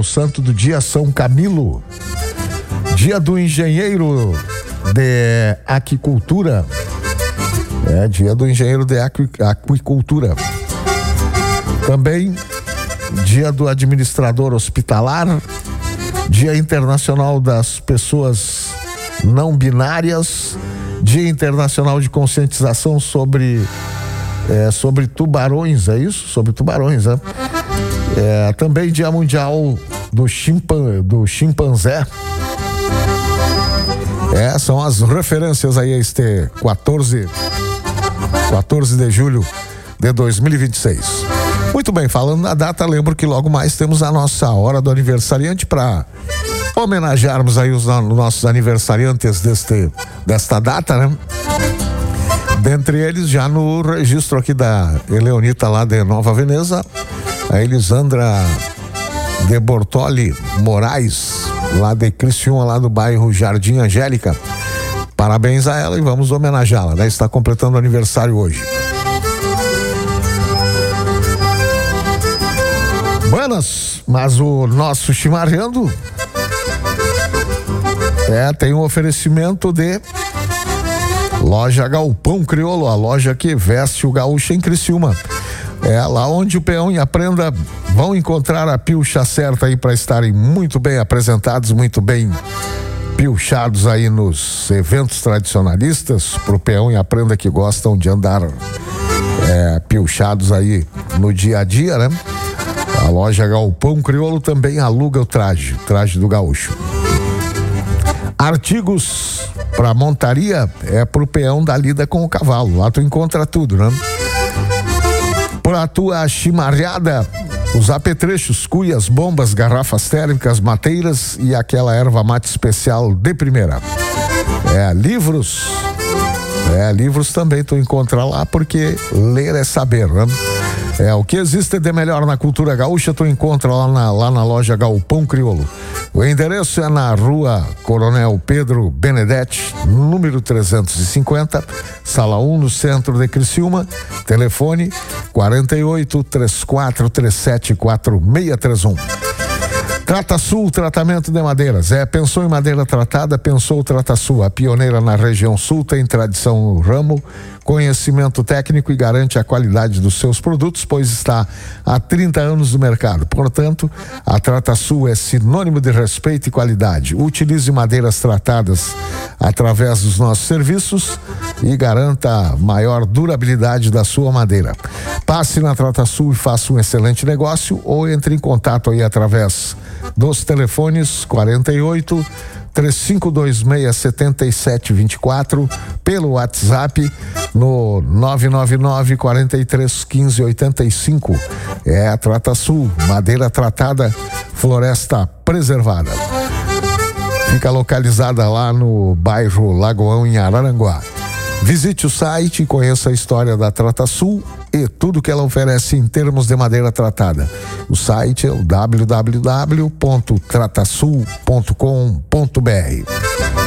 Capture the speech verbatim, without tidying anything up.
o santo do dia São Camilo. Dia do engenheiro de aquicultura. É, dia do engenheiro de aquicultura. Também dia do administrador hospitalar. Dia internacional das pessoas não binárias. Dia internacional de conscientização sobre é, sobre tubarões, é isso? Sobre tubarões, né? É, também dia mundial do, chimpan, do chimpanzé. É, são as referências aí a este quatorze de julho de dois mil e vinte e seis. Muito bem, falando na data, lembro que logo mais temos a nossa hora do aniversariante para homenagearmos aí os nossos aniversariantes deste, desta data, né? Dentre eles, já no registro aqui da Eleonita lá de Nova Veneza, a Elisandra de Bortoli Moraes, lá de Criciúma, lá do bairro Jardim Angélica. Parabéns a ela e vamos homenageá-la, né? Está completando aniversário hoje. Buenas, mas o nosso chimarrando é, tem um oferecimento de Loja Galpão Crioulo, a loja que veste o gaúcho em Criciúma. É lá onde o peão e a prenda vão encontrar a pilcha certa aí para estarem muito bem apresentados, muito bem pilchados aí nos eventos tradicionalistas, pro peão e a prenda que gostam de andar é, pilchados aí no dia a dia, né? A loja Galpão Crioulo também aluga o traje, o traje do gaúcho. Artigos para montaria é pro peão da lida com o cavalo. Lá tu encontra tudo, né? Pra tua chimarreada, os apetrechos, cuias, bombas, garrafas térmicas, mateiras e aquela erva mate especial de primeira. É, livros. É, livros também tu encontra lá, porque ler é saber, né? É, o que existe de melhor na cultura gaúcha tu encontra lá na, lá na loja Galpão Crioulo. O endereço é na rua Coronel Pedro Benedetti, número trezentos e cinquenta, sala um, no centro de Criciúma. Telefone quarenta e oito, trinta e quatro, trinta e sete, quarenta e seis trinta e um. Trata Sul, tratamento de madeiras. É, pensou em madeira tratada, pensou Trata Sul. A pioneira na região sul, tem tradição no ramo, conhecimento técnico e garante a qualidade dos seus produtos, pois está há trinta anos no mercado. Portanto, a Trata Sul é sinônimo de respeito e qualidade. Utilize madeiras tratadas através dos nossos serviços e garanta maior durabilidade da sua madeira. Passe na Trata Sul e faça um excelente negócio, ou entre em contato aí através dos telefones quarenta e oito, três cinco dois seis, sete sete dois quatro, pelo WhatsApp no nove nove nove, quarenta e três, quinze, oitenta e cinco. É a Trata Sul, madeira tratada, floresta preservada. Fica localizada lá no bairro Lagoão, em Araranguá. Visite o site e conheça a história da Trata Sul e tudo que ela oferece em termos de madeira tratada. O site é o w w w ponto trata sul ponto com ponto b r.